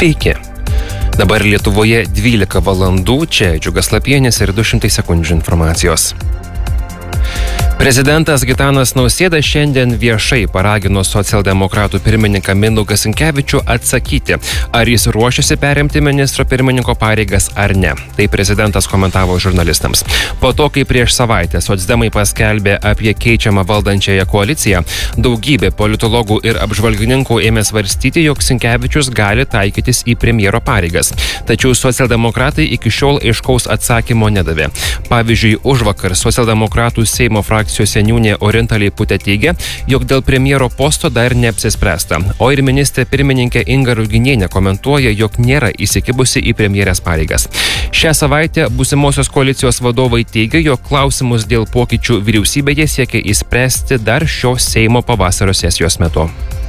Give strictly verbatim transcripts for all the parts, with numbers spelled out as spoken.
Sveiki. Dabar Lietuvoje dvylika valandų, čia Džiugas Lapienis ir du šimtai sekundžių informacijos. Prezidentas Gitanas Nausėda šiandien viešai paragino socialdemokratų pirmininką Mindaugą Sinkevičių atsakyti, ar jis ruošiasi perimti ministro pirmininko pareigas ar ne. Tai prezidentas komentavo žurnalistams. Po to, kai prieš savaitę socdemai paskelbė apie keičiamą valdančiąją koaliciją, daugybė politologų ir apžvalgininkų ėmė svarstyti, jog Sinkevičius gali taikytis į premjero pareigas. Tačiau socialdemokratai iki šiol aiškaus atsakymo nedavė. Pavyzdžiui, užvakar socialdemokratų Seimo frakcijos seniūnė Orinta Leiputė teigia, jog dėl premjero posto dar neapsispręsta, o ir ministrė pirmininkė Inga Ruginienė komentuoja, jog nėra įsikibusi į premjerės pareigas. Šią savaitę būsimosios koalicijos vadovai teigia, jog klausimus dėl pokyčių vyriausybėje siekia įspręsti dar šio Seimo pavasario sesijos metu.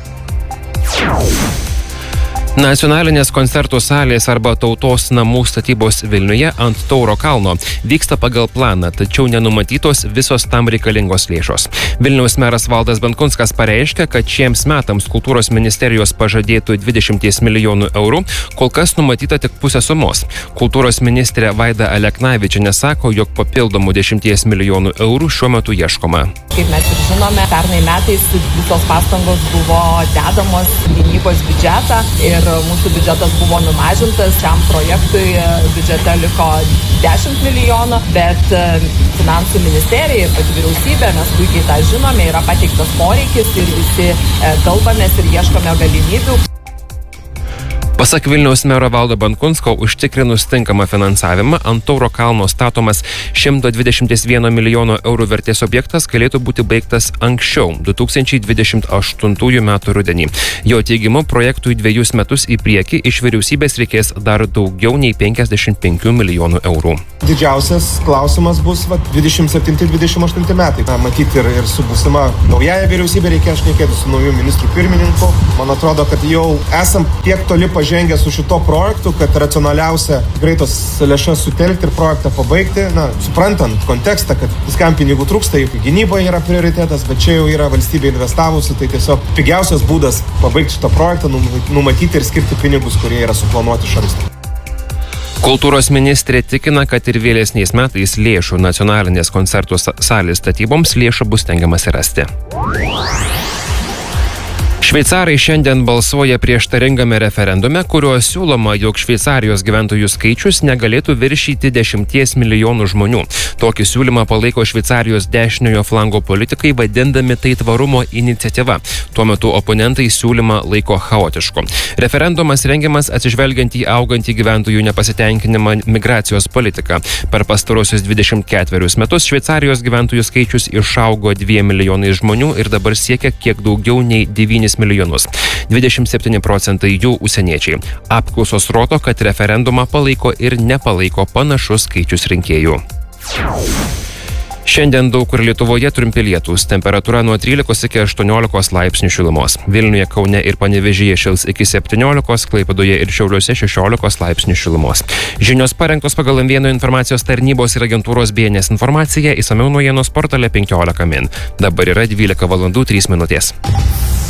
Nacionalinės koncertų salės arba Tautos namų statybos Vilniuje ant Tauro kalno vyksta pagal planą, tačiau nenumatytos visos tam reikalingos lėšos. Vilniaus meras Valdas Benkunskas pareiškė, kad šiems metams kultūros ministerijos pažadėtų dvidešimt milijonų eurų, kol kas numatyta tik pusė sumos. Kultūros ministrė Vaida Aleknavičienė sako, jog papildomų dešimties milijonų eurų šiuo metu ieškoma. Kaip mes ir žinome, pernai metais visos pastangos buvo dedamos gynybos biudžetą ir mūsų biudžetas buvo numažintas, šiam projektui biudžete liko dešimt milijonų, bet finansų ministerija ir pati vyriausybė, mes puikiai tą žinome, yra pateiktas poreikis ir visi kalbamės ir ieškome galimybių. Pasak Vilniaus mero Valdo Benkunsko, užtikrinus tinkamą finansavimą, ant Tauro kalno statomas šimto dvidešimt vieno milijono eurų vertės objektas galėtų būti baigtas anksčiau, du tūkstančiai dvidešimt aštuntųjų metų rudenį. Jo teigimu, projektui dviejus metus į priekį iš vyriausybės reikės dar daugiau nei penkiasdešimt penkių milijonų eurų. Didžiausias klausimas bus va, dvidešimt septinti dvidešimt aštunti metai. Na, matyti ir, ir su būsima naujaja vyriausybė reikės šnekėti su naujų ministrų pirmininku. Man atrodo, kad jau esam tiek toli pažengę su šito projektu, kad racionaliausia greitos lėšas sutelkti ir projektą pabaigti. Na, suprantant kontekstą, kad viskam pinigų trūksta, juk gynyboje yra prioritetas, bet čia jau yra valstybė investavusi, tai tiesiog pigiausias būdas pabaigti šitą projektą, numatyti ir skirti pinigus, kurie yra suplanuoti iš anksto. Kultūros ministrė tikina, kad ir vėlesniais metais lėšų nacionalinės koncertų salės statyboms lėšų bus stengiamasi rasti. Šveicarai šiandien balsuoja prieštaringame referendume, kuriuo siūloma, jog Šveicarijos gyventojų skaičius negalėtų viršyti dešimties milijonų žmonių. Tokį siūlymą palaiko Šveicarijos dešiniojo flango politikai, vadindami tai tvarumo iniciatyva. Tuo metu oponentai siūlymą laiko chaotišku. Referendumas rengiamas atsižvelgiant į augantį gyventojų nepasitenkinimą migracijos politiką. Per pastarosius dvidešimt ketverius metus Šveicarijos gyventojų skaičius išaugo dviem milijonais žmonių ir dabar siekia kiek daugiau nei devynis milijonus. dvidešimt septyni procentai jų užsieniečiai. Apklausos rodo, kad referendumą palaiko ir nepalaiko panašus skaičius rinkėjų. Šiandien daug kur Lietuvoje trumpi lietūs, temperatūra nuo trylikos iki aštuoniolikos laipsnių šilumos. Vilniuje, Kaune ir Panevėžyje šils iki septyniolikos, Klaipėdoje ir Šiauliuose šešiolikos laipsnių šilumos. Žinios parengtos pagal M vienas informacijos tarnybos ir agentūros B N S informaciją, išsamiau naujienos portale penkiolika min. Dabar yra dvylika valandų trys minutės.